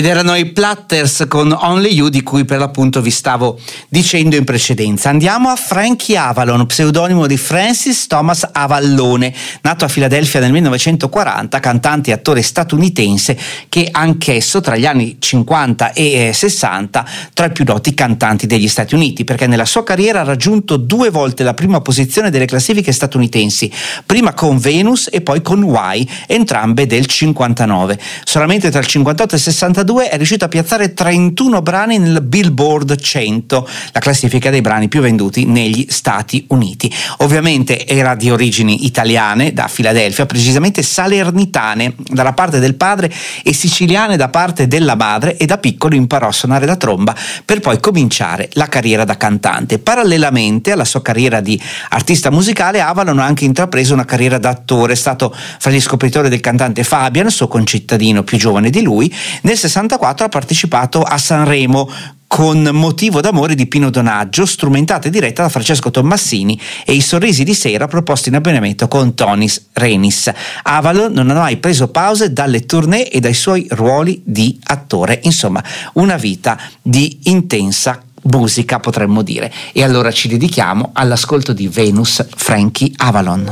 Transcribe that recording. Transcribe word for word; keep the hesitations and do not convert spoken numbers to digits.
Ed erano i Platters con Only You, di cui per l'appunto vi stavo dicendo in precedenza. Andiamo a Frankie Avalon, pseudonimo di Francis Thomas Avallone, nato a Filadelfia nel millenovecentoquaranta, cantante e attore statunitense che anch'esso tra gli anni cinquanta e sessanta tra i più noti cantanti degli Stati Uniti, perché nella sua carriera ha raggiunto due volte la prima posizione delle classifiche statunitensi, prima con Venus e poi con Why, entrambe del cinquantanove. Solamente tra il cinquantotto e il sessantadue è riuscito a piazzare trentuno brani nel Billboard cento, la classifica dei brani più venduti negli Stati Uniti. Ovviamente era di origini italiane, da Filadelfia, precisamente salernitane dalla parte del padre e siciliane da parte della madre, e da piccolo imparò a suonare la tromba per poi cominciare la carriera da cantante. Parallelamente alla sua carriera di artista musicale, Avalon ha anche intrapreso una carriera da attore. È stato fra gli scopritori del cantante Fabian, suo concittadino più giovane di lui. Nel sessantaquattro ha partecipato a Sanremo con Motivo d'amore di Pino Donaggio, strumentata e diretta da Francesco Tommasini, e I sorrisi di sera, proposti in abbinamento con Tonis Renis. Avalon non ha mai preso pause dalle tournée e dai suoi ruoli di attore. Insomma, una vita di intensa musica, potremmo dire. E allora ci dedichiamo all'ascolto di Venus, Frankie Avalon.